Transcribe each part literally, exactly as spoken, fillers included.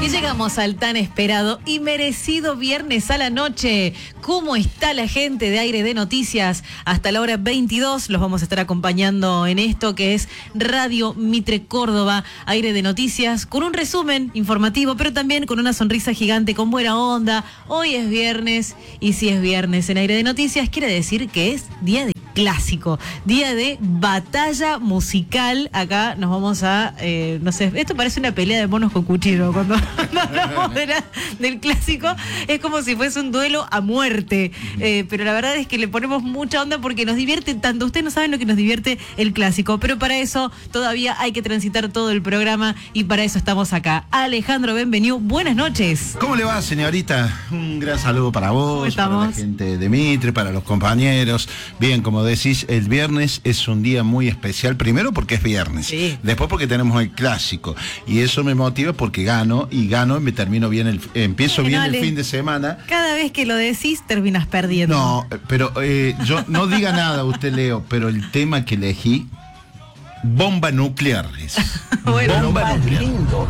Y llegamos al tan esperado y merecido viernes a la noche. ¿Cómo está la gente de Aire de Noticias? Hasta la hora veintidós los vamos a estar acompañando en esto que es Radio Mitre Córdoba, Aire de Noticias, con un resumen informativo, pero también con una sonrisa gigante, con buena onda. Hoy es viernes y si es viernes en Aire de Noticias quiere decir que es día de clásico, día de batalla musical. Acá nos vamos a, eh, no sé, esto parece una pelea de monos con cuchillo. Cuando hablamos de la, del clásico, es como si fuese un duelo a muerte. Eh, pero la verdad es que le ponemos mucha onda porque nos divierte tanto. Ustedes no saben lo que nos divierte el clásico, pero para eso todavía hay que transitar todo el programa y para eso estamos acá. Alejandro Benveniu, buenas noches. ¿Cómo le va, señorita? Un gran saludo para vos, para la gente de Mitre, para los compañeros. Bien, como decís, el viernes es un día muy especial, primero porque es viernes, sí. Después porque tenemos el clásico, y eso me motiva porque gano, y gano y me termino bien, el, empiezo bueno, bien Ale, el fin de semana. Cada vez que lo decís terminas perdiendo. No, pero eh, yo no diga nada usted, Leo, pero el tema que elegí, bomba nuclear es. Bueno, bomba nuclear. Lindo.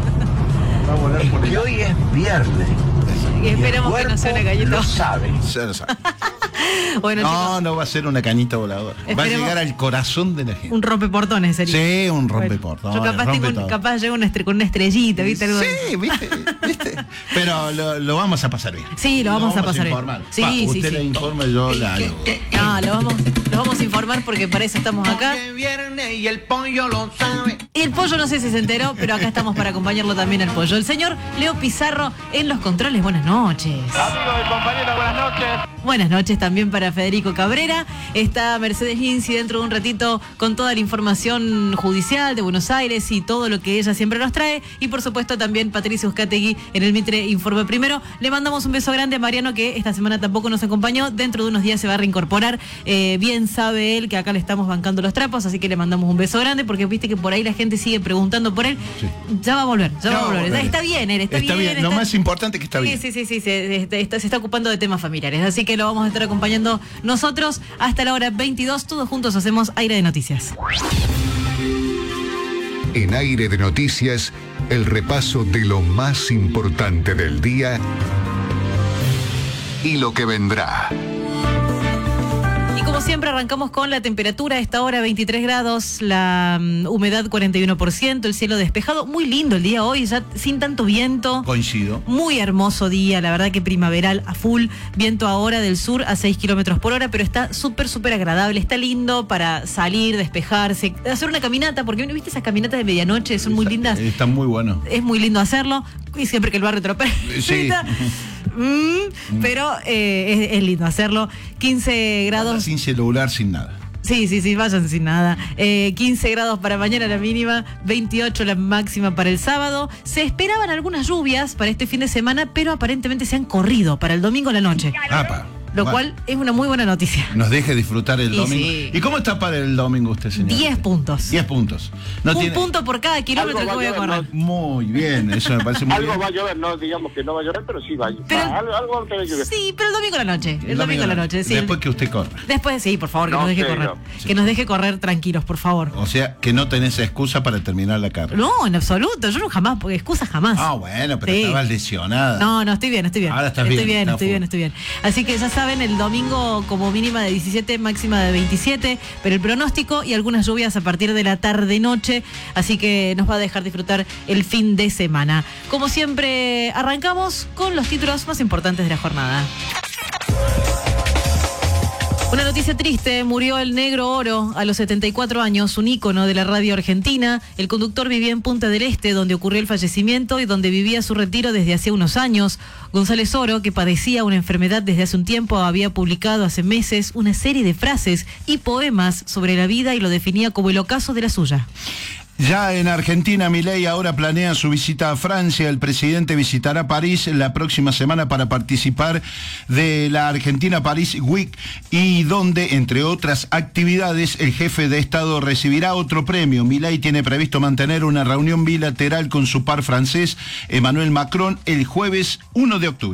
Es que hoy es viernes. Y esperamos que no sea una galleta. Lo sabe. Se lo sabe. Bueno, no, chicos, no va a ser una cañita voladora. Va a llegar al corazón de la gente. Un rompeportones sería. Sí, un rompeportones. Bueno, yo capaz, rompe tengo, capaz llego una estre- con una estrellita, ¿viste? Algo sí, ¿viste? ¿viste? Pero lo, lo vamos a pasar bien. Sí, lo vamos, lo vamos a pasar a informar. bien. Sí, pa, sí, usted sí. le informa, yo la hago. No, lo vamos, lo vamos a informar porque para eso estamos acá. Y el pollo lo sabe. Y el pollo no sé si se enteró, pero acá estamos para acompañarlo también al pollo. El señor Leo Pizarro en los controles. Buenas noches. Amigos y compañeros, buenas noches. Buenas noches también para Federico Cabrera. Está Mercedes Lindsay dentro de un ratito con toda la información judicial de Buenos Aires y todo lo que ella siempre nos trae. Y por supuesto también Patricia Uzcategui en el Mitre Informe Primero. Le mandamos un beso grande a Mariano, que esta semana tampoco nos acompañó. Dentro de unos días se va a reincorporar. Eh, bien sabe él que acá le estamos bancando los trapos, así que le mandamos un beso grande porque viste que por ahí la gente sigue preguntando por él. Sí. Ya va a volver, ya, ya va a volver. volver. Está bien él, está, está bien. bien Lo está... más importante es que está sí, bien. Sí, sí, sí, se, está, está, se está ocupando de temas familiares. Así que lo vamos a estar acompañando nosotros hasta la hora veintidós. Todos juntos hacemos Aire de Noticias. En Aire de Noticias, el repaso de lo más importante del día y lo que vendrá. Y como siempre arrancamos con la temperatura. A esta hora veintitrés grados, la um, humedad cuarenta y uno por ciento, el cielo despejado. Muy lindo el día hoy, ya sin tanto viento. Coincido. Muy hermoso día, la verdad que primaveral a full. Viento ahora del sur a seis kilómetros por hora, pero está súper, súper agradable. Está lindo para salir, despejarse, hacer una caminata, porque ¿viste esas caminatas de medianoche? Son muy lindas. Están muy buenos. Es muy lindo hacerlo. Y siempre que el barrio te lo permita. Sí. Mm, pero eh, es, es lindo hacerlo. quince grados. Sin celular, sin nada. Sí, sí, sí, vayan sin nada. Eh, quince grados para mañana la mínima, veintiocho la máxima para el sábado. Se esperaban algunas lluvias para este fin de semana, pero aparentemente se han corrido para el domingo a la noche. Apa. Lo bueno, cual es una muy buena noticia. Nos deje disfrutar el y domingo. Sí. ¿Y cómo está para el domingo usted, señor? Diez puntos. Diez puntos. No Un tiene... punto por cada kilómetro que voy a correr. No, muy bien, eso me parece muy algo bien. va a llover, no digamos que no va a llover, pero sí va a llover. Pero, ah, algo, algo va a llover. Sí, pero el domingo a la noche. El, el domingo a la noche, sí. Después que usted corra. Después, sí, por favor, que no, nos deje sí, correr. no. Que sí. nos deje correr tranquilos, por favor. O sea, que no tenés excusa para terminar la carrera. No, en absoluto. Yo no jamás, porque excusas jamás. Ah, bueno, pero sí. estabas lesionada. No, no, estoy bien, estoy bien. Ahora estás estoy bien. bien, Está estoy full. bien, estoy bien. Así que ya saben, el domingo como mínima de diecisiete, máxima de veintisiete, pero el pronóstico y algunas lluvias a partir de la tarde-noche, así que nos va a dejar disfrutar el fin de semana. Como siempre, arrancamos con los títulos más importantes de la jornada. Una noticia triste, murió el Negro Oro a los setenta y cuatro años, un ícono de la radio argentina. El conductor vivía en Punta del Este, donde ocurrió el fallecimiento y donde vivía su retiro desde hacía unos años. González Oro, que padecía una enfermedad desde hace un tiempo, había publicado hace meses una serie de frases y poemas sobre la vida y lo definía como el ocaso de la suya. Ya en Argentina, Milei ahora planea su visita a Francia. El presidente visitará París la próxima semana para participar de la Argentina París Week y donde, entre otras actividades, el jefe de Estado recibirá otro premio. Milei tiene previsto mantener una reunión bilateral con su par francés, Emmanuel Macron, el jueves uno de octubre.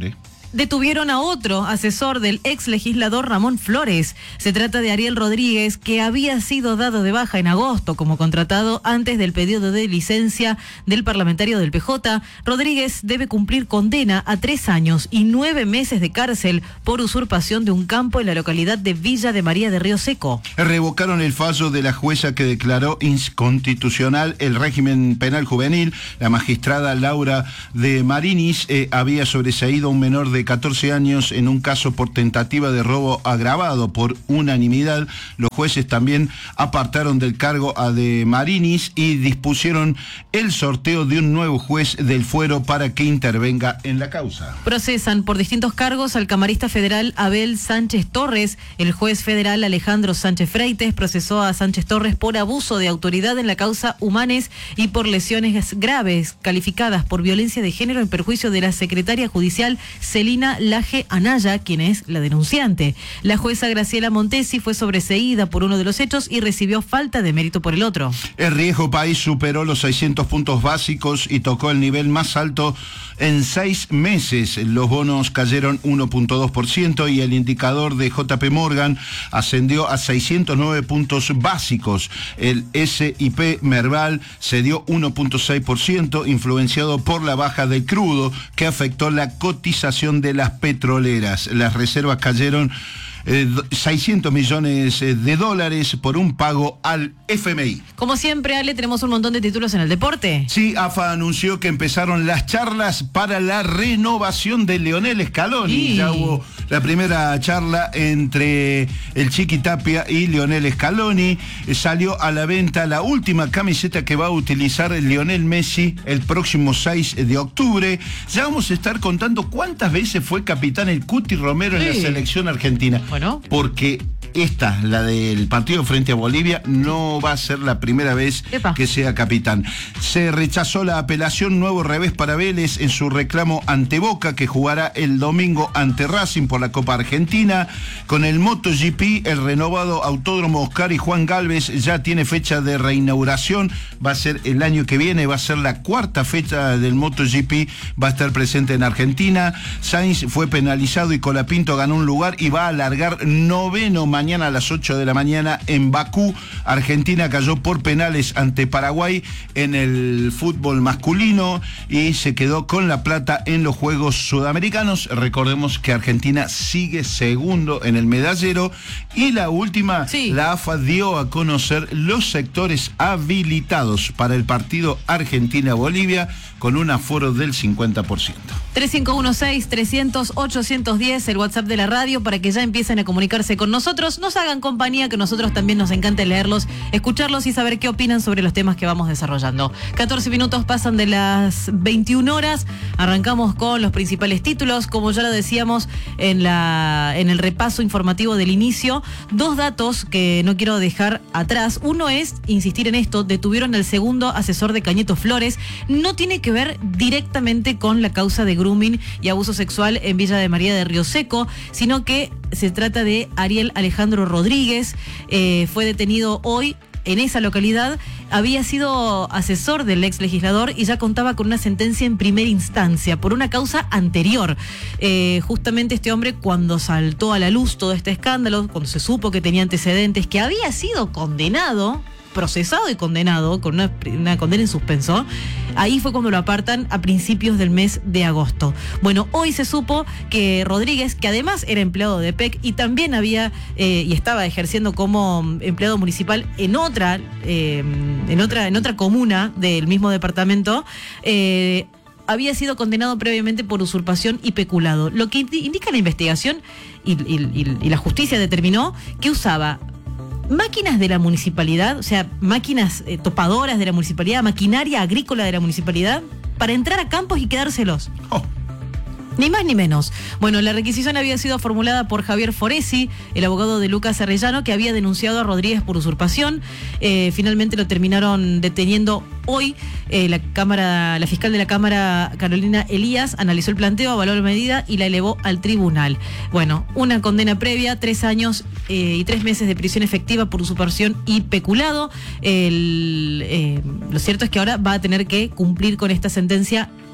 Detuvieron a otro asesor del ex legislador Ramón Flores. Se trata de Ariel Rodríguez, que había sido dado de baja en agosto como contratado antes del periodo de licencia del parlamentario del P J. Rodríguez debe cumplir condena a tres años y nueve meses de cárcel por usurpación de un campo en la localidad de Villa de María de Río Seco. Revocaron el fallo de la jueza que declaró inconstitucional el régimen penal juvenil. La magistrada Laura de Marinis eh, había sobreseído a un menor de catorce años en un caso por tentativa de robo agravado. Por unanimidad, los jueces también apartaron del cargo a de Marinis y dispusieron el sorteo de un nuevo juez del fuero para que intervenga en la causa. Procesan por distintos cargos al camarista federal Abel Sánchez Torres. El juez federal Alejandro Sánchez Freites procesó a Sánchez Torres por abuso de autoridad en la causa Humanes y por lesiones graves calificadas por violencia de género en perjuicio de la secretaria judicial Celina Laje Anaya, quien es la denunciante. La jueza Graciela Montesi fue sobreseída por uno de los hechos y recibió falta de mérito por el otro. El riesgo país superó los seiscientos puntos básicos y tocó el nivel más alto en seis meses. Los bonos cayeron uno punto dos por ciento y el indicador de J P Morgan ascendió a seiscientos nueve puntos básicos. El S y P Merval cedió uno punto seis por ciento, influenciado por la baja del crudo que afectó la cotización de las petroleras. Las reservas cayeron Eh, seiscientos millones de dólares por un pago al F M I. Como siempre, Ale, tenemos un montón de títulos en el deporte. Sí, A F A anunció que empezaron las charlas para la renovación de Lionel Scaloni. Sí. Ya hubo la primera charla entre el Chiqui Tapia y Lionel Scaloni. Eh, salió a la venta la última camiseta que va a utilizar Lionel Messi el próximo seis de octubre. Ya vamos a estar contando cuántas veces fue capitán el Cuti Romero en Sí. la selección argentina. Bueno. Porque esta, la del partido frente a Bolivia, no va a ser la primera vez Epa. que sea capitán. Se rechazó la apelación, nuevo revés para Vélez en su reclamo ante Boca, que jugará el domingo ante Racing por la Copa Argentina. Con el MotoGP, el renovado Autódromo Oscar y Juan Galvez ya tiene fecha de reinauguración. Va a ser el año que viene, va a ser la cuarta fecha del MotoGP, va a estar presente en Argentina. Sainz fue penalizado y Colapinto ganó un lugar y va a alargar noveno mañana a las ocho de la mañana en Bakú. Argentina cayó por penales ante Paraguay en el fútbol masculino y se quedó con la plata en los Juegos Sudamericanos. Recordemos que Argentina sigue segundo en el medallero. Y la última, sí. La A F A dio a conocer los sectores habilitados para el partido Argentina-Bolivia con un aforo del cincuenta por ciento. tres cinco uno seis, trescientos, ochocientos diez, el WhatsApp de la radio, para que ya empiecen a comunicarse con nosotros, nos hagan compañía, que nosotros también nos encanta leerlos, escucharlos y saber qué opinan sobre los temas que vamos desarrollando. catorce minutos pasan de las veintiuna horas, arrancamos con los principales títulos, como ya lo decíamos en, la, en el repaso informativo del inicio, dos datos que no quiero dejar atrás. Uno es, insistir en esto, detuvieron al segundo asesor de Cañeto Flores, no tiene que ver directamente con la causa de grooming y abuso sexual en Villa de María de Río Seco, sino que se trata de Ariel Alejandro Rodríguez. Eh, fue detenido hoy en esa localidad, había sido asesor del ex legislador y ya contaba con una sentencia en primera instancia por una causa anterior. Eh, justamente este hombre, cuando saltó a la luz todo este escándalo, cuando se supo que tenía antecedentes, que había sido condenado, procesado y condenado con una, una condena en suspenso, ahí fue cuando lo apartan a principios del mes de agosto. Bueno, hoy se supo que Rodríguez, que además era empleado de P E C y también había eh, y estaba ejerciendo como empleado municipal en otra, eh, en otra, en otra comuna del mismo departamento, eh, había sido condenado previamente por usurpación y peculado. Lo que indica la investigación y, y, y, y la justicia determinó que usaba máquinas de la municipalidad, o sea, máquinas eh, topadoras de la municipalidad, maquinaria agrícola de la municipalidad, para entrar a campos y quedárselos. Oh. Ni más ni menos. Bueno, la requisición había sido formulada por Javier Foresi, el abogado de Lucas Arellano, que había denunciado a Rodríguez por usurpación. Eh, finalmente lo terminaron deteniendo hoy. Eh, la Cámara, la fiscal de la Cámara, Carolina Elías, analizó el planteo, avaló la medida y la elevó al tribunal. Bueno, una condena previa, tres años eh, y tres meses de prisión efectiva por usurpación y peculado. El, eh, lo cierto es que ahora va a tener que cumplir con esta sentencia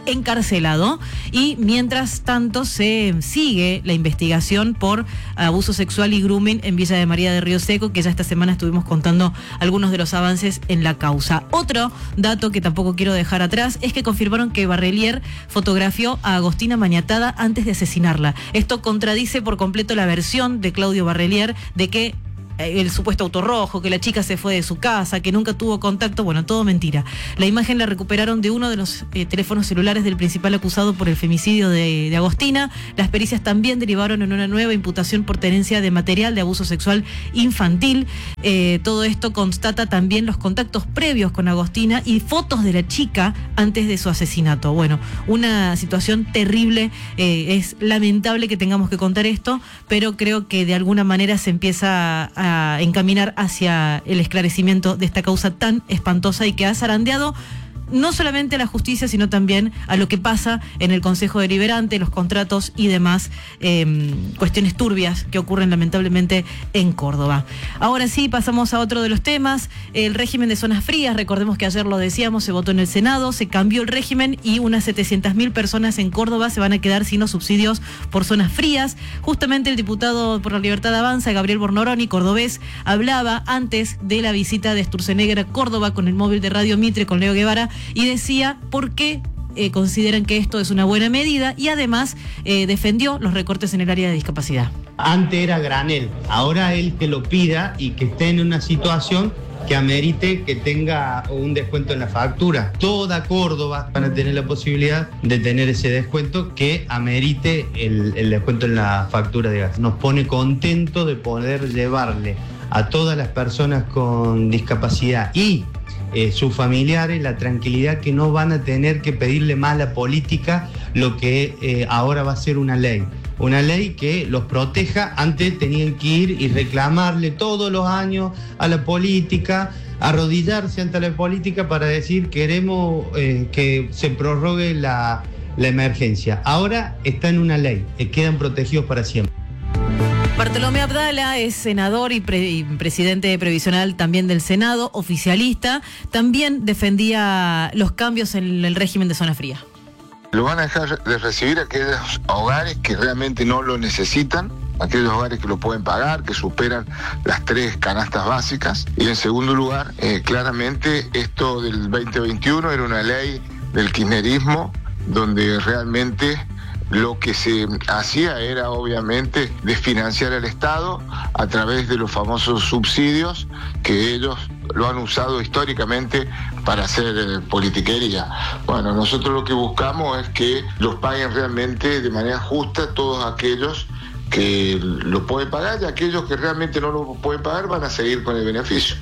encarcelado. Y mientras tanto se sigue la investigación por abuso sexual y grooming en Villa de María de Río Seco, que ya esta semana estuvimos contando algunos de los avances en la causa. Otro dato que tampoco quiero dejar atrás es que confirmaron que Barrelier fotografió a Agostina maniatada antes de asesinarla. Esto contradice por completo la versión de Claudio Barrelier de que el supuesto auto rojo, que la chica se fue de su casa, que nunca tuvo contacto, bueno, todo mentira. La imagen la recuperaron de uno de los eh, teléfonos celulares del principal acusado por el femicidio de, de Agostina. Las pericias también derivaron en una nueva imputación por tenencia de material de abuso sexual infantil. Eh, todo esto constata también los contactos previos con Agostina y fotos de la chica antes de su asesinato. Bueno, una situación terrible. Eh, es lamentable que tengamos que contar esto, pero creo que de alguna manera se empieza a a encaminar hacia el esclarecimiento de esta causa tan espantosa y que ha zarandeado no solamente a la justicia, sino también a lo que pasa en el Consejo Deliberante, los contratos y demás eh, cuestiones turbias que ocurren lamentablemente en Córdoba. Ahora sí, pasamos a otro de los temas, el régimen de zonas frías. Recordemos que ayer lo decíamos, se votó en el Senado, se cambió el régimen y unas setecientas mil personas en Córdoba se van a quedar sin los subsidios por zonas frías. Justamente el diputado por la Libertad Avanza, Gabriel Bornoroni, cordobés, hablaba antes de la visita de Sturzenegger a Córdoba con el móvil de Radio Mitre, con Leo Guevara, y decía por qué eh, consideran que esto es una buena medida y además eh, defendió los recortes en el área de discapacidad. Antes era granel, ahora él que lo pida y que esté en una situación que amerite que tenga un descuento en la factura. Toda Córdoba van a tener la posibilidad de tener ese descuento que amerite el, el descuento en la factura de gas. Nos pone contento de poder llevarle a todas las personas con discapacidad y Eh, sus familiares la tranquilidad que no van a tener que pedirle más a la política lo que eh, ahora va a ser una ley. Una ley que los proteja. Antes tenían que ir y reclamarle todos los años a la política, arrodillarse ante la política para decir queremos eh, que se prorrogue la, la emergencia. Ahora está en una ley, eh, quedan protegidos para siempre. Bartolomé Abdala es senador y, pre- y presidente previsional también del Senado, oficialista. También defendía los cambios en el régimen de zona fría. Lo van a dejar de recibir aquellos hogares que realmente no lo necesitan, aquellos hogares que lo pueden pagar, que superan las tres canastas básicas. Y en segundo lugar, eh, claramente esto del veinte veintiuno era una ley del kirchnerismo donde realmente lo que se hacía era obviamente desfinanciar al Estado a través de los famosos subsidios que ellos lo han usado históricamente para hacer eh, politiquería. Bueno, nosotros lo que buscamos es que los paguen realmente de manera justa todos aquellos que lo pueden pagar y aquellos que realmente no lo pueden pagar van a seguir con el beneficio.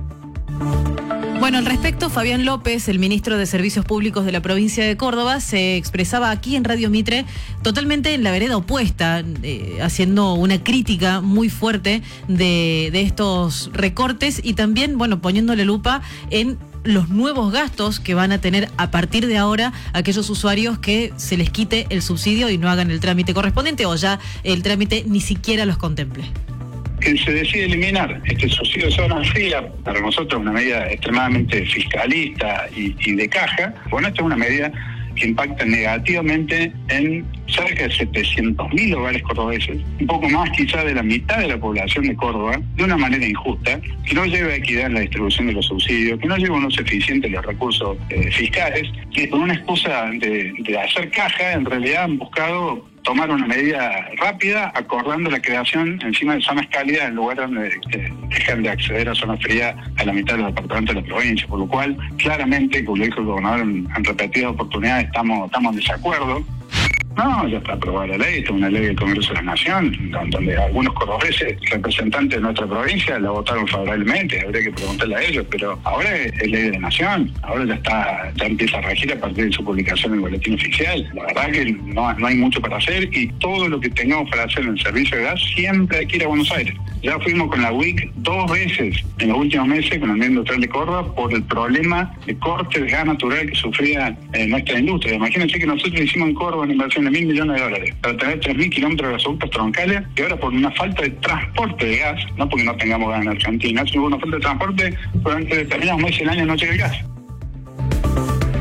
Bueno, al respecto, Fabián López, el ministro de Servicios Públicos de la provincia de Córdoba, se expresaba aquí en Radio Mitre totalmente en la vereda opuesta, eh, haciendo una crítica muy fuerte de, de estos recortes y también, bueno, poniéndole lupa en los nuevos gastos que van a tener a partir de ahora aquellos usuarios que se les quite el subsidio y no hagan el trámite correspondiente o ya el trámite ni siquiera los contemple. Que se decide eliminar este subsidio de zona fría, para nosotros una medida extremadamente fiscalista y, y de caja. Bueno, esta es una medida que impacta negativamente en cerca de setecientos mil hogares cordobeses, un poco más quizá de la mitad de la población de Córdoba, de una manera injusta, que no lleva equidad en la distribución de los subsidios, que no lleva un uso eficiente de los recursos eh, fiscales, que con una excusa de, de hacer caja, en realidad han buscado tomar una medida rápida, acordando la creación encima de zonas cálidas en lugares donde eh, dejan de acceder a zonas frías a la mitad de los departamentos de la provincia, por lo cual claramente, como lo dijo el gobernador en, en repetidas oportunidades, estamos, estamos en desacuerdo. No, ya está aprobada la ley, esta es una ley del Congreso de la Nación, donde algunos cordobeses, representantes de nuestra provincia, la votaron favorablemente, habría que preguntarle a ellos, pero ahora es, es ley de la Nación, ahora ya está, ya empieza a regir a partir de su publicación en el boletín oficial. La verdad que no, no hay mucho para hacer y todo lo que tengamos para hacer en el servicio de gas siempre hay que ir a Buenos Aires. Ya fuimos con la U I C dos veces en los últimos meses con el medio industrial de Córdoba por el problema de corte de gas natural que sufría eh, nuestra industria. Imagínense que nosotros hicimos en Córdoba una inversión de mil millones de dólares para tener tres mil kilómetros de gasoductos troncales y ahora por una falta de transporte de gas, no porque no tengamos gas en Argentina, sino por una falta de transporte, durante determinados meses del año no llega el gas. Bueno,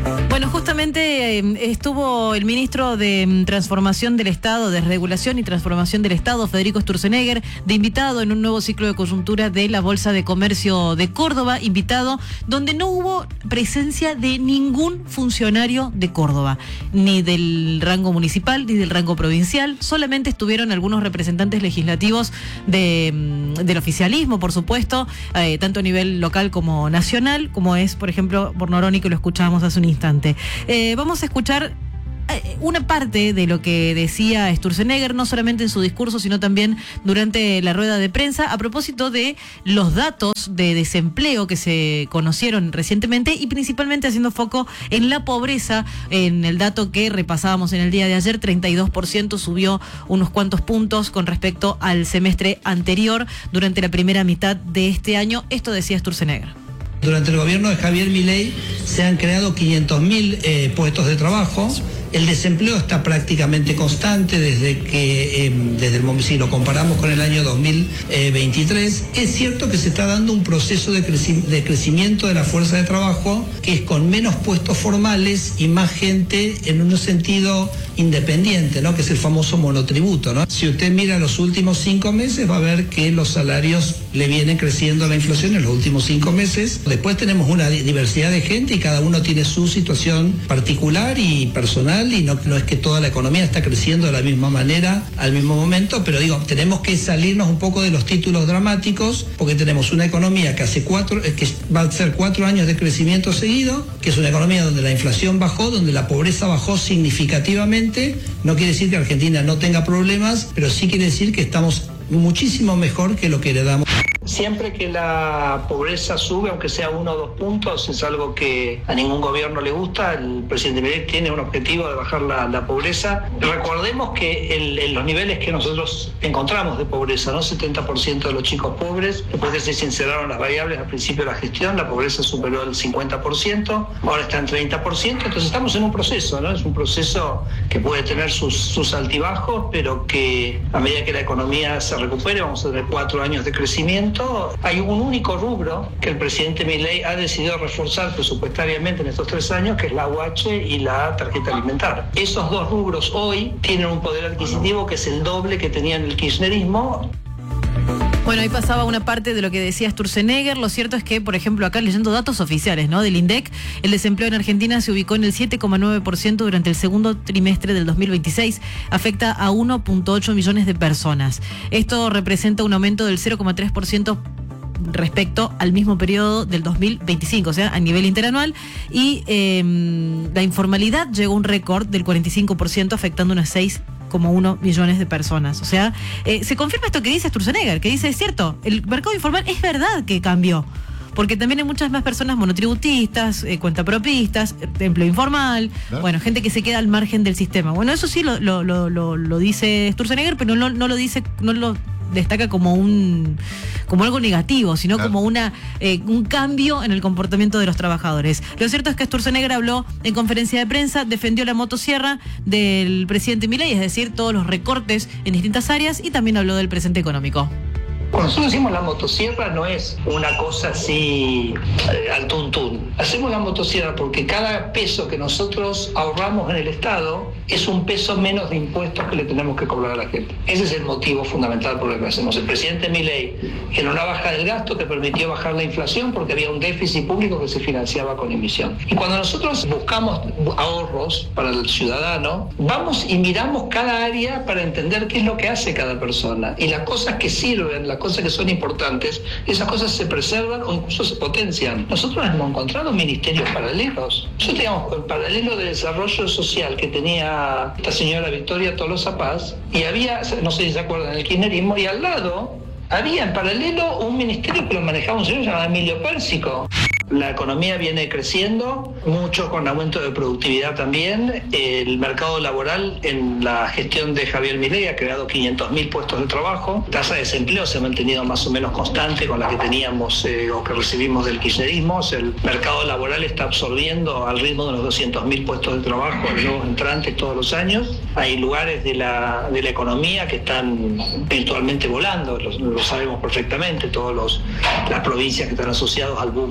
Bueno, justamente eh, estuvo el ministro de mm, Transformación del Estado, de Regulación y Transformación del Estado, Federico Sturzenegger, de invitado en un nuevo ciclo de coyuntura de la Bolsa de Comercio de Córdoba, invitado donde no hubo presencia de ningún funcionario de Córdoba, ni del rango municipal ni del rango provincial, solamente estuvieron algunos representantes legislativos de, mm, del oficialismo, por supuesto, eh, tanto a nivel local como nacional, como es, por ejemplo, Bornoroni, que lo escuchábamos hace un instante. Eh, vamos a escuchar eh, una parte de lo que decía Sturzenegger, no solamente en su discurso, sino también durante la rueda de prensa, a propósito de los datos de desempleo que se conocieron recientemente y principalmente haciendo foco en la pobreza, en el dato que repasábamos en el día de ayer, treinta y dos por ciento, subió unos cuantos puntos con respecto al semestre anterior durante la primera mitad de este año. Esto decía Sturzenegger. Durante el gobierno de Javier Milei se han creado quinientos mil eh, puestos de trabajo. El desempleo está prácticamente constante desde que, eh, desde el momento, si lo comparamos con el año dos mil veintitrés, es cierto que se está dando un proceso de, creci- de crecimiento de la fuerza de trabajo que es con menos puestos formales y más gente en un sentido independiente, ¿no? Que es el famoso monotributo, ¿no? Si usted mira los últimos cinco meses va a ver que los salarios le vienen creciendo a la inflación en los últimos cinco meses. Después tenemos una diversidad de gente y cada uno tiene su situación particular y personal, y no, no es que toda la economía está creciendo de la misma manera al mismo momento, pero digo, tenemos que salirnos un poco de los títulos dramáticos, porque tenemos una economía que hace cuatro, que va a ser cuatro años de crecimiento seguido, que es una economía donde la inflación bajó, donde la pobreza bajó significativamente. No quiere decir que Argentina no tenga problemas, pero sí quiere decir que estamos muchísimo mejor que lo que heredamos. Siempre que la pobreza sube, aunque sea uno o dos puntos, es algo que a ningún gobierno le gusta. El presidente Milei tiene un objetivo de bajar la, la pobreza. Recordemos que el, en los niveles que nosotros encontramos de pobreza, ¿no? setenta por ciento de los chicos pobres, después que se sinceraron las variables al principio de la gestión, la pobreza superó el cincuenta por ciento, ahora está en treinta por ciento, entonces estamos en un proceso, ¿no? Es un proceso que puede tener sus, sus altibajos, pero que a medida que la economía se recupere, vamos a tener cuatro años de crecimiento. Hay un único rubro que el presidente Milei ha decidido reforzar presupuestariamente en estos tres años, que es la U H y la tarjeta alimentar. Esos dos rubros hoy tienen un poder adquisitivo que es el doble que tenía en el kirchnerismo. Bueno, ahí pasaba una parte de lo que decía Sturzenegger. Lo cierto es que, por ejemplo, acá leyendo datos oficiales, ¿no?, del INDEC, el desempleo en Argentina se ubicó en el siete coma nueve por ciento durante el segundo trimestre del dos mil veintiséis. Afecta a uno punto ocho millones de personas. Esto representa un aumento del cero coma tres por ciento respecto al mismo periodo del dos mil veinticinco, o sea, a nivel interanual, y eh, la informalidad llegó a un récord del cuarenta y cinco por ciento, afectando unas seis coma uno millones de personas. O sea, eh, se confirma esto que dice Sturzenegger, que dice, es cierto, el mercado informal es verdad que cambió, porque también hay muchas más personas monotributistas, eh, cuentapropistas, empleo informal, ¿claro? Bueno, gente que se queda al margen del sistema. Bueno, eso sí lo, lo, lo, lo, lo dice Sturzenegger, pero no, no lo dice, no lo destaca como un como algo negativo, sino claro, como una eh, un cambio en el comportamiento de los trabajadores. Lo cierto es que Sturzenegger habló en conferencia de prensa, defendió la motosierra del presidente Milei, es decir, todos los recortes en distintas áreas, y también habló del presente económico. Cuando nosotros decimos la motosierra no es una cosa así eh, al tuntún. Hacemos la motosierra porque cada peso que nosotros ahorramos en el Estado es un peso menos de impuestos que le tenemos que cobrar a la gente. Ese es el motivo fundamental por el que hacemos. El presidente Milei generó una baja del gasto que permitió bajar la inflación porque había un déficit público que se financiaba con emisión. Y cuando nosotros buscamos ahorros para el ciudadano, vamos y miramos cada área para entender qué es lo que hace cada persona. Y las cosas que sirven, las cosas que son importantes, esas cosas se preservan o incluso se potencian. Nosotros hemos encontrado ministerios paralelos. Yo digamos, el paralelo de desarrollo social que tenía esta señora Victoria Tolosa Paz, y había, no sé si se acuerdan, el kirchnerismo, y al lado había en paralelo un ministerio que lo manejaba un señor llamado Emilio Pérsico. La economía viene creciendo, mucho con aumento de productividad también. El mercado laboral en la gestión de Javier Milei ha creado quinientos mil puestos de trabajo. La tasa de desempleo se ha mantenido más o menos constante con la que teníamos eh, o que recibimos del kirchnerismo. El mercado laboral está absorbiendo al ritmo de los doscientos mil puestos de trabajo de nuevos entrantes todos los años. Hay lugares de la, de la economía que están virtualmente volando, lo, lo sabemos perfectamente, todas las provincias que están asociadas al boom minero.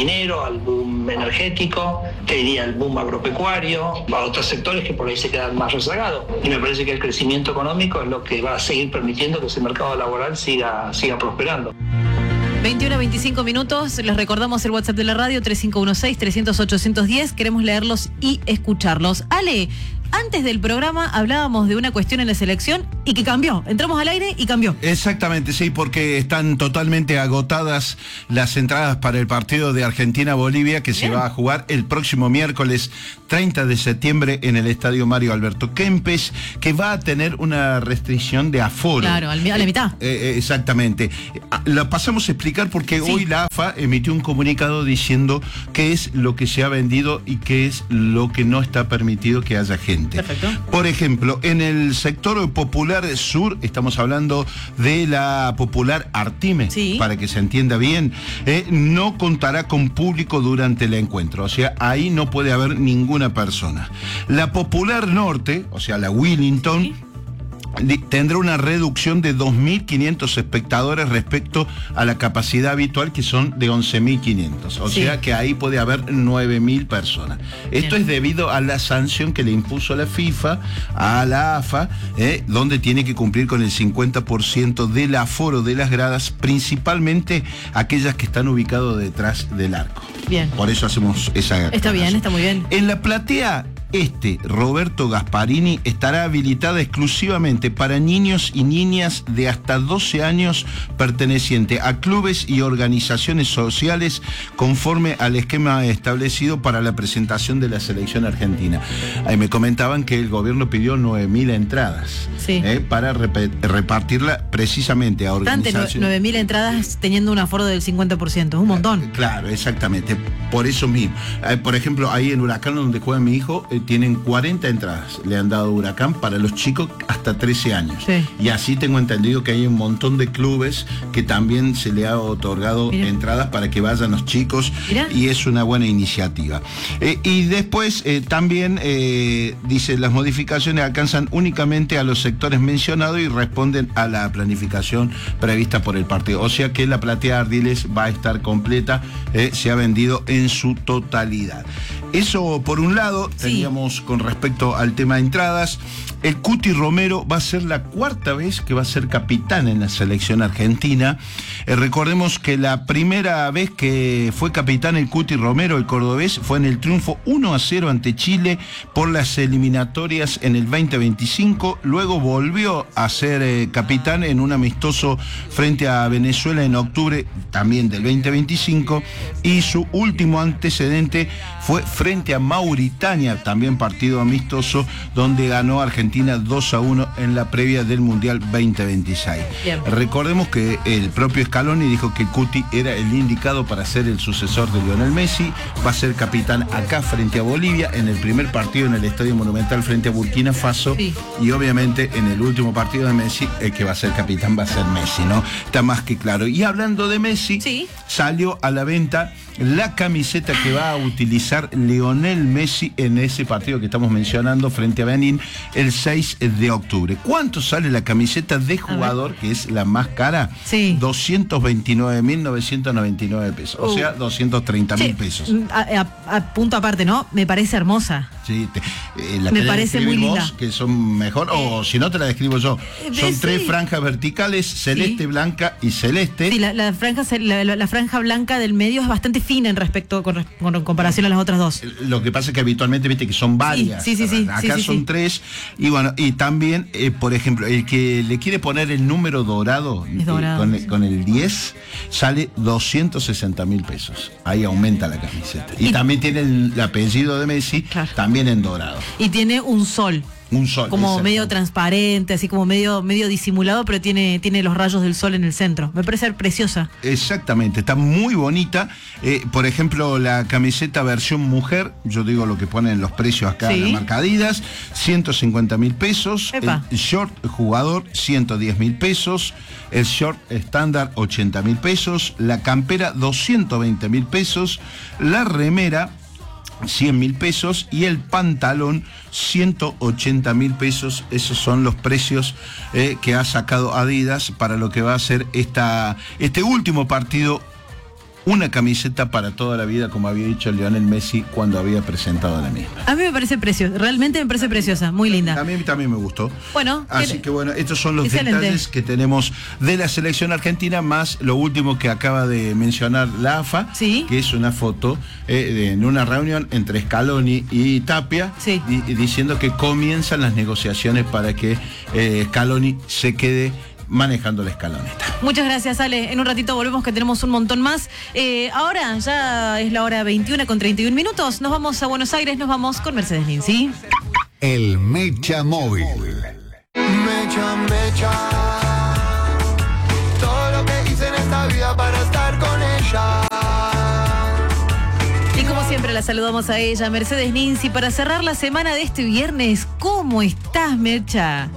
minero, al boom energético, te diría al boom agropecuario, a otros sectores que por ahí se quedan más rezagados. Y me parece que el crecimiento económico es lo que va a seguir permitiendo que ese mercado laboral siga, siga prosperando. veintiuno a veinticinco minutos, les recordamos el WhatsApp de la radio tres cinco uno seis, trescientos, ochocientos diez, queremos leerlos y escucharlos. Ale, antes del programa hablábamos de una cuestión en la selección y que cambió, entramos al aire y cambió. Exactamente, sí, porque están totalmente agotadas las entradas para el partido de Argentina-Bolivia que se Bien. va a jugar el próximo miércoles treinta de septiembre en el Estadio Mario Alberto Kempes, que va a tener una restricción de aforo. Claro, a la mitad. Eh, eh, exactamente. La pasamos a explicar porque sí. hoy la A F A emitió un comunicado diciendo qué es lo que se ha vendido y qué es lo que no está permitido que haya gente. Perfecto. Por ejemplo, en el sector popular sur, estamos hablando de la popular Artime, sí. para que se entienda bien, eh, no contará con público durante el encuentro, o sea, ahí no puede haber ninguna persona. La popular norte, o sea, la Willington, sí. tendrá una reducción de dos mil quinientos espectadores respecto a la capacidad habitual, que son de once mil quinientos. O sí. sea que ahí puede haber nueve mil personas. Esto Bien. es debido a la sanción que le impuso la FIFA a la A F A, eh, donde tiene que cumplir con el cincuenta por ciento del aforo de las gradas, principalmente aquellas que están ubicadas detrás del arco. Bien. Por eso hacemos esa... Está bien, está muy bien. En la platea este, Roberto Gasparini, estará habilitada exclusivamente para niños y niñas de hasta doce años pertenecientes a clubes y organizaciones sociales conforme al esquema establecido para la presentación de la selección argentina. Ahí me comentaban que el gobierno pidió nueve mil entradas sí. eh, para rep repartirla precisamente a organizaciones. nueve mil entradas teniendo un aforo del cincuenta por ciento, es un montón. Claro, exactamente, por eso mismo. Eh, por ejemplo, ahí en Huracán, donde juega mi hijo, eh, tienen cuarenta entradas, le han dado Huracán para los chicos hasta trece años. Sí. Y así tengo entendido que hay un montón de clubes que también se le ha otorgado Mira. entradas para que vayan los chicos. Mira. Y es una buena iniciativa. Eh, y después eh, también eh, dice, las modificaciones alcanzan únicamente a los sectores mencionados y responden a la planificación prevista por el partido. O sea que la platea Ardiles va a estar completa, eh, se ha vendido en su totalidad. Eso por un lado, sí. teníamos con respecto al tema de entradas. El Cuti Romero va a ser la cuarta vez que va a ser capitán en la selección argentina. Eh, recordemos que la primera vez que fue capitán el Cuti Romero, el cordobés, fue en el triunfo uno a cero ante Chile por las eliminatorias en el veinte veinticinco. Luego volvió a ser eh, capitán en un amistoso frente a Venezuela en octubre también del veinte veinticinco. Y su último antecedente fue frente a Mauritania, también partido amistoso, donde ganó Argentina dos a uno en la previa del Mundial veinte veintiséis. Bien. Recordemos que el propio Scaloni dijo que Cuti era el indicado para ser el sucesor de Lionel Messi. Va a ser capitán acá frente a Bolivia, en el primer partido en el Estadio Monumental frente a Burkina Faso, sí. y obviamente en el último partido de Messi, el que va a ser capitán va a ser Messi, ¿no? Está más que claro. Y hablando de Messi, sí. salió a la venta la camiseta que va a utilizar Lionel Messi en ese partido que estamos mencionando frente a Benín el seis de octubre. ¿Cuánto sale la camiseta de jugador, que es la más cara? Sí. doscientos veintinueve mil novecientos noventa y nueve pesos, uh. o sea, doscientos treinta mil pesos. A, a, a punto aparte, ¿no? Me parece hermosa. Sí, te, eh, la me parece muy linda. Vos, que son mejor, eh, o si no te la describo yo. Son sí. tres franjas verticales, celeste, sí. blanca y celeste. Sí, la, la, franja, la, la, la franja blanca del medio es bastante fina en respecto con, con comparación a las otras dos. Lo que pasa es que habitualmente viste que son varias. Sí, sí, sí. sí Acá sí, sí, son sí. tres. Y bueno, y también, eh, por ejemplo, el que le quiere poner el número dorado, es dorado eh, con, sí. con el diez, sale doscientos sesenta mil pesos. Ahí aumenta la camiseta. Y, y también tiene el, el apellido de Messi, claro. también en dorado. Y tiene un sol. Un sol. Como medio transparente, así como medio, medio disimulado, pero tiene, tiene los rayos del sol en el centro. Me parece preciosa. Exactamente, está muy bonita. Eh, por ejemplo, la camiseta versión mujer, yo digo lo que ponen los precios acá, sí. la marca Adidas, ciento cincuenta mil pesos. Epa. El short jugador, ciento diez mil pesos. El short estándar, ochenta mil pesos. La campera, doscientos veinte mil pesos. La remera, cien mil pesos, y el pantalón ciento ochenta mil pesos. Esos son los precios eh, que ha sacado Adidas para lo que va a ser esta, este último partido una camiseta para toda la vida, como había dicho Lionel Messi cuando había presentado la misma. A mí me parece preciosa, realmente me parece preciosa, muy linda. A mí también me gustó. Bueno, así que bueno, estos son los excelente. detalles que tenemos de la selección argentina, más lo último que acaba de mencionar la A F A, ¿sí? Que es una foto eh, de, en una reunión entre Scaloni y Tapia, sí. di, diciendo que comienzan las negociaciones para que eh, Scaloni se quede manejando la escaloneta. Muchas gracias, Ale. En un ratito volvemos, que tenemos un montón más. Eh, ahora ya es la hora veintiuna con treinta y un minutos. Nos vamos a Buenos Aires, nos vamos con Mercedes Lindsay. El Mecha Móvil. Mecha, mecha. Todo lo que hice en esta vida para estar con ella. Y como siempre la saludamos a ella, Mercedes Lindsay, para cerrar la semana de este viernes. ¿Cómo estás, Mercha?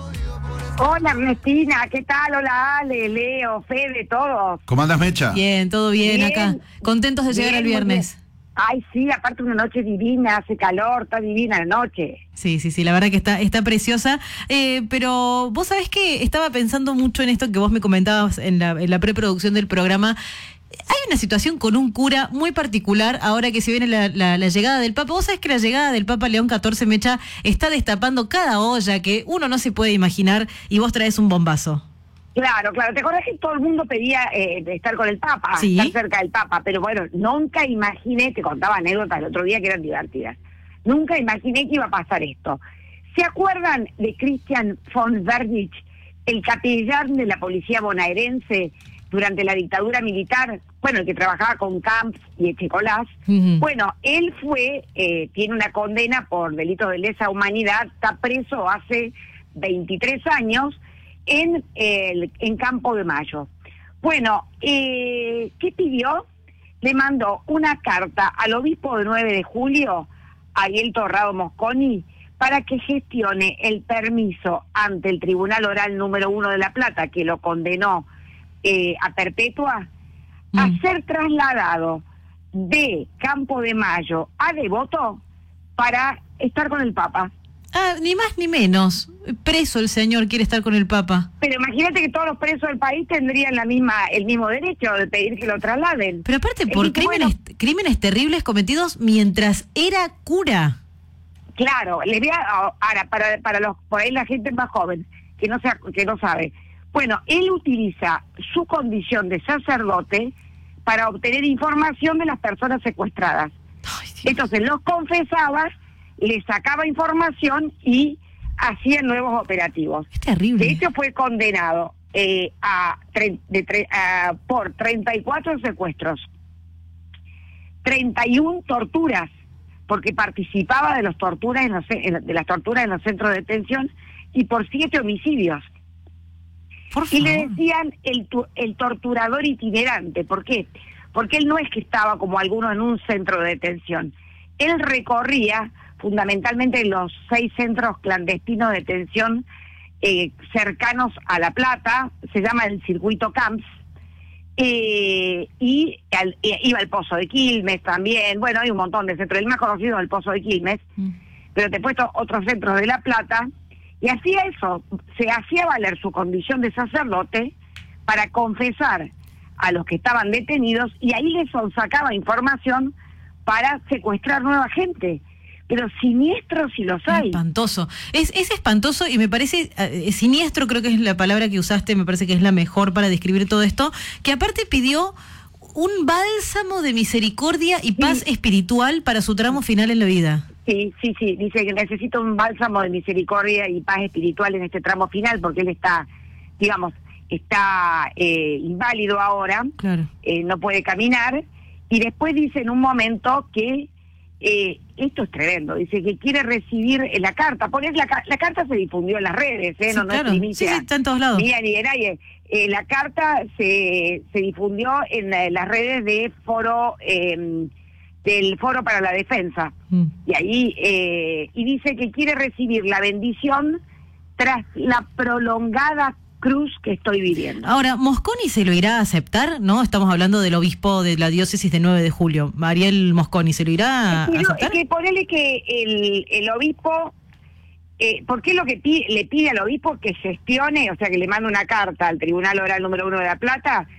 Hola, Ernestina, ¿qué tal? Hola, Ale, Leo, Fede, todos. ¿Cómo andas, Mecha? Bien, todo bien, bien acá. Contentos de llegar bien, al viernes. Ay, sí, aparte una noche divina, hace calor, está divina la noche. Sí, sí, sí, la verdad que está, está preciosa. Eh, pero vos sabés que estaba pensando mucho en esto que vos me comentabas en la, en la preproducción del programa. Hay una situación con un cura muy particular ahora que se viene la, la, la llegada del Papa. Vos sabés que la llegada del Papa León catorce, Mecha, está destapando cada olla que uno no se puede imaginar, y vos traes un bombazo. Claro, claro. ¿Te acordás que todo el mundo pedía eh, estar con el Papa? Sí. Estar cerca del Papa. Pero bueno, nunca imaginé, te contaba anécdotas el otro día que eran divertidas. Nunca imaginé que iba a pasar esto. ¿Se acuerdan de Christian von Werdich, el capellán de la policía bonaerense durante la dictadura militar? Bueno, el que trabajaba con Camps y Echecolás. Uh-huh. Bueno, él fue, eh, tiene una condena por delitos de lesa humanidad, está preso hace veintitrés años en, el, en Campo de Mayo. Bueno, eh, ¿qué pidió? Le mandó una carta al obispo de nueve de julio, Ariel Torrado Mosconi, para que gestione el permiso ante el Tribunal Oral número uno de La Plata, que lo condenó eh, a perpetua, mm. a ser trasladado de Campo de Mayo a Devoto para estar con el Papa. Ah, ni más ni menos. Preso el señor, quiere estar con el Papa. Pero imagínate que todos los presos del país tendrían la misma el mismo derecho de pedir que lo trasladen. Pero aparte por es que, crímenes bueno, crímenes terribles cometidos mientras era cura. Claro, le voy a, ahora para para los por ahí la gente más joven que no sea, que no sabe. Bueno, él utiliza su condición de sacerdote para obtener información de las personas secuestradas. Ay, entonces los confesaba, le sacaba información y hacía nuevos operativos. Es terrible. De hecho fue condenado eh, a, tre, de tre, a por treinta y cuatro secuestros, treinta y una torturas, porque participaba de los torturas en los, de las torturas en los centros de detención, y por siete homicidios. Por y le decían el, el torturador itinerante. ¿Por qué? Porque él no es que estaba como algunos en un centro de detención. Él recorría fundamentalmente los seis centros clandestinos de detención eh, cercanos a La Plata, se llama el circuito Camps, eh, y al, eh, iba al Pozo de Quilmes también. Bueno, hay un montón de centros, el más conocido es el Pozo de Quilmes, mm. pero te he puesto otros centros de La Plata, y hacía eso, se hacía valer su condición de sacerdote para confesar a los que estaban detenidos, y ahí les sacaba información para secuestrar nueva gente. Pero siniestro si los hay. Espantoso. Es, es espantoso y me parece, eh, siniestro creo que es la palabra que usaste, me parece que es la mejor para describir todo esto, que aparte pidió un bálsamo de misericordia y paz sí. espiritual para su tramo final en la vida. Sí, sí, sí, dice que necesita un bálsamo de misericordia y paz espiritual en este tramo final, porque él está, digamos, está eh, inválido ahora, claro. eh, no puede caminar, y después dice en un momento que eh, esto es tremendo, dice que quiere recibir eh, la carta, poner la, la carta se difundió en las redes, ¿eh? Sí, no, no claro. es primicia. Sí, sí, está en todos lados. Mira, ni de nadie. Eh, la carta se, se difundió en, en las redes de foro eh, del Foro para la Defensa, mm. y ahí eh, y dice que quiere recibir la bendición tras la prolongada cruz que estoy viviendo. Ahora, Mosconi se lo irá a aceptar, ¿no? Estamos hablando del obispo de la diócesis de nueve de julio, Ariel Mosconi, ¿se lo irá es que, a aceptar? Es que ponele que el, el obispo, eh, ¿por qué lo que pide, le pide al obispo que gestione, o sea, que le mande una carta al Tribunal Oral número uno de La Plata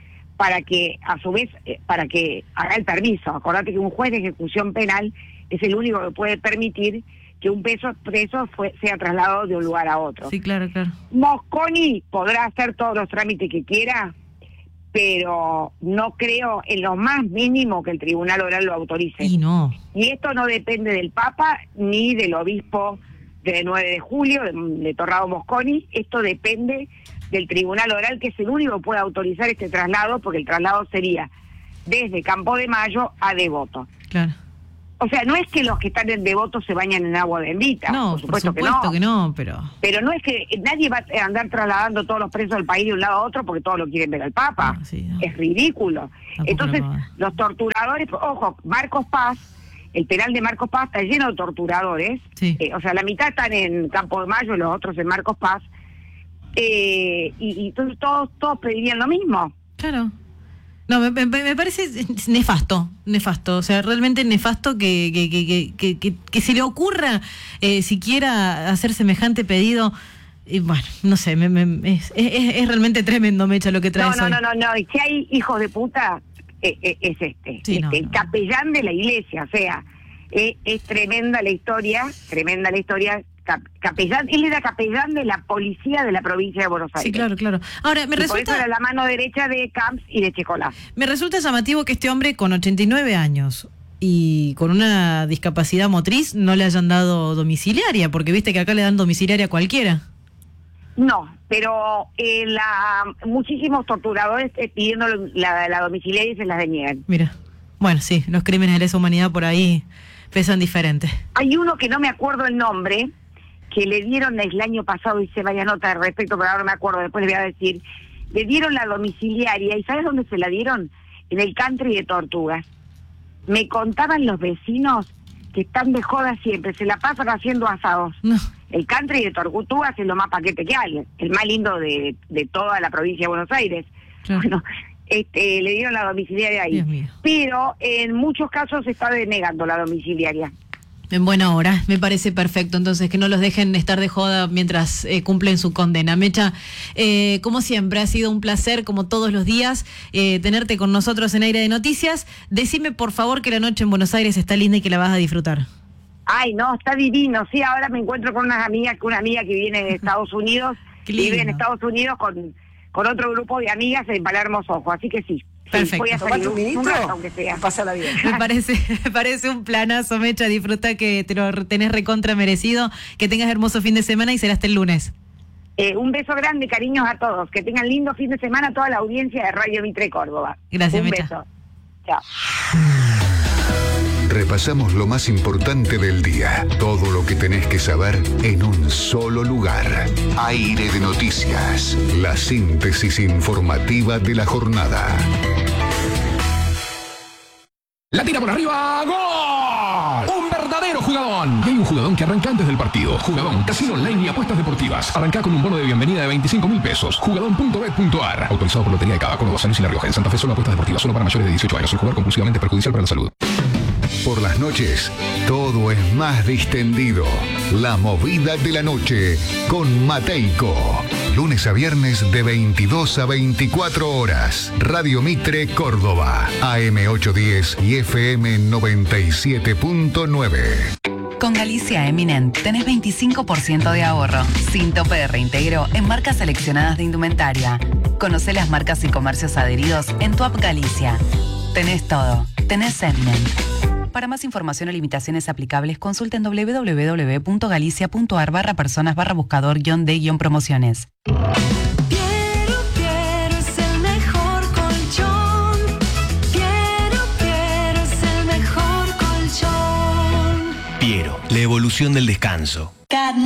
para que, a su vez, eh, para que haga el permiso. Acordate que un juez de ejecución penal es el único que puede permitir que un preso, preso fue, sea trasladado de un lugar a otro. Sí, claro, claro. Mosconi podrá hacer todos los trámites que quiera, pero no creo en lo más mínimo que el Tribunal Oral lo autorice. Y no. Y esto no depende del Papa ni del obispo de nueve de julio, de, de Torrado Mosconi. Esto depende del Tribunal Oral, que es el único que puede autorizar este traslado, porque el traslado sería desde Campo de Mayo a Devoto. Claro. O sea, no es que los que están en Devoto se bañan en agua bendita. No, por supuesto, por supuesto que, no. que no, pero... Pero no es que nadie va a andar trasladando todos los presos del país de un lado a otro porque todos lo quieren ver al Papa. No, sí, no. Es ridículo. Tampoco Entonces, no. los torturadores, ojo, Marcos Paz, el penal de Marcos Paz está lleno de torturadores. Sí. Eh, o sea, la mitad están en Campo de Mayo y los otros en Marcos Paz. Eh, y, y entonces todos, todos pedirían lo mismo. Claro. No, me, me, me parece nefasto, nefasto, o sea, realmente nefasto que, que, que, que, que, que se le ocurra eh, siquiera hacer semejante pedido. Y bueno, no sé, me, me, es, es, es realmente tremendo, Mecha, lo que traes No, no, hoy. no, no, no, y si hay hijos de puta, eh, eh, es este, Sí, este no, el no. capellán de la iglesia, o sea, eh, es tremenda la historia, tremenda la historia, cap, capellán, él era capellán de la policía de la provincia de Buenos Aires. Sí, claro, claro. Ahora, me Y por eso resulta, era la mano derecha de Camps y de Checolá. me resulta llamativo que este hombre con ochenta y nueve años y con una discapacidad motriz no le hayan dado domiciliaria, porque viste que acá le dan domiciliaria a cualquiera. No, pero eh, la, muchísimos torturadores eh, pidiendo la, la domiciliaria y se las deniegan. Mira, bueno, sí, los crímenes de lesa humanidad por ahí pesan diferente. Hay uno que no me acuerdo el nombre, que le dieron el año pasado, hice varias notas al respecto, pero ahora no me acuerdo, después le voy a decir. Le dieron la domiciliaria, ¿y sabes dónde se la dieron? En el country de Tortugas. Me contaban los vecinos que están de joda siempre, se la pasan haciendo asados. No. El country de Tortugas es lo más paquete que hay, el más lindo de, de toda la provincia de Buenos Aires. Claro. Bueno, este, le dieron la domiciliaria ahí. Dios mío. Pero en muchos casos se está denegando la domiciliaria. En buena hora, me parece perfecto. Entonces, que no los dejen estar de joda mientras eh, cumplen su condena. Mecha, eh, como siempre, ha sido un placer, como todos los días, eh, tenerte con nosotros en Aire de Noticias. Decime, por favor, que la noche en Buenos Aires está linda y que la vas a disfrutar. Ay, no, está divino. Sí, ahora me encuentro con unas amigas, con una amiga que viene de Estados Unidos, Qué lindo. vive en Estados Unidos con, con otro grupo de amigas en Palermo Sojo, así que sí. Perfecto. Sí, voy a salir ¿Tomate un un, un vinito? rato, aunque sea. Pásala bien. Me parece, me parece un planazo, Mecha. Disfruta, que te lo tenés recontra merecido. Que tengas hermoso fin de semana y será hasta el lunes. Eh, un beso grande, cariños a todos. Que tengan lindo fin de semana a toda la audiencia de Radio Mitre Córdoba. Gracias, un Mecha. beso. Chao. Repasamos lo más importante del día. Todo lo que tenés que saber en un solo lugar. Aire de Noticias. La síntesis informativa de la jornada. La tira por arriba, ¡gol! Un verdadero jugadón. Y hay un jugadón que arranca antes del partido. Jugadón, casino online y apuestas deportivas. Arranca con un bono de bienvenida de veinticinco mil pesos. Jugadón punto bet punto ar. Autorizado por Lotería de Cava, Córdoba, San Luis y La Rioja. En Santa Fe solo apuestas deportivas, solo para mayores de dieciocho años. El jugador compulsivamente es perjudicial para la salud. Por las noches, todo es más distendido. La movida de la noche con Mateico. Lunes a viernes de veintidós a veinticuatro horas. Radio Mitre Córdoba. A M ochocientos diez y F M noventa y siete punto nueve. Con Galicia Eminent tenés veinticinco por ciento de ahorro, sin tope de reintegro en marcas seleccionadas de indumentaria. Conocé las marcas y comercios adheridos en tu app Galicia. Tenés todo. Tenés Eminent. Para más información o limitaciones aplicables, consulten doble u doble u doble u punto galicia punto ar barra personas barra buscador guión de guión promociones. Piero, Piero es el mejor colchón. Piero, Piero es el mejor colchón. Piero, la evolución del descanso.